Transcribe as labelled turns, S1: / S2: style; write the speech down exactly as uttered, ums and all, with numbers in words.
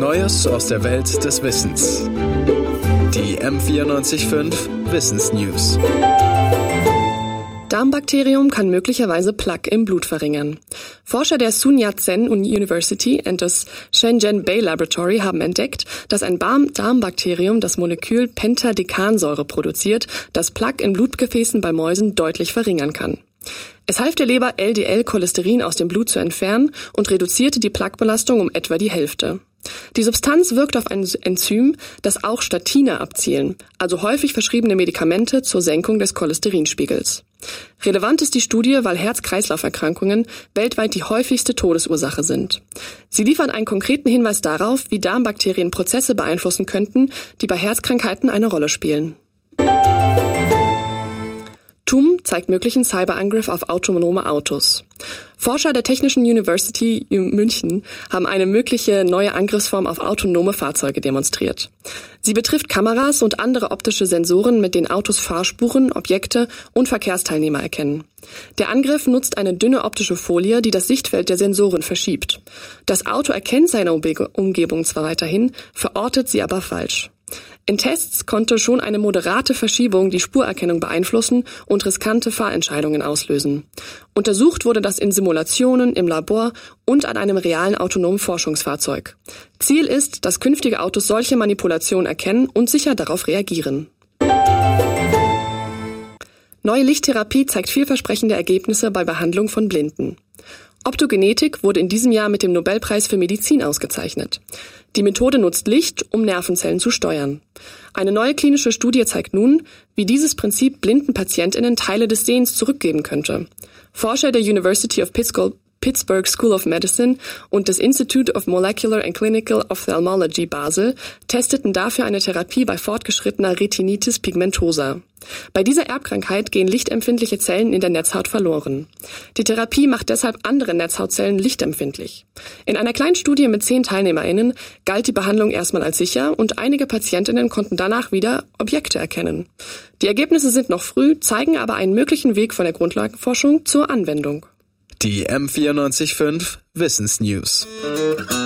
S1: Neues aus der Welt des Wissens. Die M vierundneunzig Komma fünf Wissensnews.
S2: Darmbakterium kann möglicherweise Plaque im Blut verringern. Forscher der Sun Yat-sen University und des Shenzhen Bay Laboratory haben entdeckt, dass ein Darmbakterium das Molekül Pentadecansäure produziert, das Plaque in Blutgefäßen bei Mäusen deutlich verringern kann. Es half der Leber, L D L-Cholesterin aus dem Blut zu entfernen und reduzierte die Plaquebelastung um etwa die Hälfte. Die Substanz wirkt auf ein Enzym, das auch Statine abzielen, also häufig verschriebene Medikamente zur Senkung des Cholesterinspiegels. Relevant ist die Studie, weil Herz-Kreislauf-Erkrankungen weltweit die häufigste Todesursache sind. Sie liefern einen konkreten Hinweis darauf, wie Darmbakterien Prozesse beeinflussen könnten, die bei Herzkrankheiten eine Rolle spielen. T U M zeigt möglichen Cyberangriff auf autonome Autos. Forscher der Technischen University München haben eine mögliche neue Angriffsform auf autonome Fahrzeuge demonstriert. Sie betrifft Kameras und andere optische Sensoren, mit denen Autos Fahrspuren, Objekte und Verkehrsteilnehmer erkennen. Der Angriff nutzt eine dünne optische Folie, die das Sichtfeld der Sensoren verschiebt. Das Auto erkennt seine Umgebung zwar weiterhin, verortet sie aber falsch. In Tests konnte schon eine moderate Verschiebung die Spurerkennung beeinflussen und riskante Fahrentscheidungen auslösen. Untersucht wurde das in Simulationen, im Labor und an einem realen autonomen Forschungsfahrzeug. Ziel ist, dass künftige Autos solche Manipulationen erkennen und sicher darauf reagieren. Neue Lichttherapie zeigt vielversprechende Ergebnisse bei Behandlung von Blinden. Optogenetik wurde in diesem Jahr mit dem Nobelpreis für Medizin ausgezeichnet. Die Methode nutzt Licht, um Nervenzellen zu steuern. Eine neue klinische Studie zeigt nun, wie dieses Prinzip blinden PatientInnen Teile des Sehens zurückgeben könnte. Forscher der University of Pittsburgh School of Medicine und des Institute of Molecular and Clinical Ophthalmology Basel testeten dafür eine Therapie bei fortgeschrittener Retinitis pigmentosa. Bei dieser Erbkrankheit gehen lichtempfindliche Zellen in der Netzhaut verloren. Die Therapie macht deshalb andere Netzhautzellen lichtempfindlich. In einer kleinen Studie mit zehn TeilnehmerInnen galt die Behandlung erstmal als sicher und einige PatientInnen konnten danach wieder Objekte erkennen. Die Ergebnisse sind noch früh, zeigen aber einen möglichen Weg von der Grundlagenforschung zur Anwendung.
S1: Die M vierundneunzig Komma fünf Wissensnews.